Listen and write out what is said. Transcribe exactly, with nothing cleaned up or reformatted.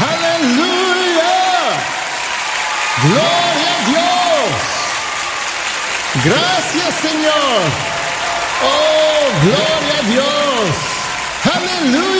Aleluya. Gloria a Dios. Gracias, Señor. Oh, gloria a Dios. Aleluya.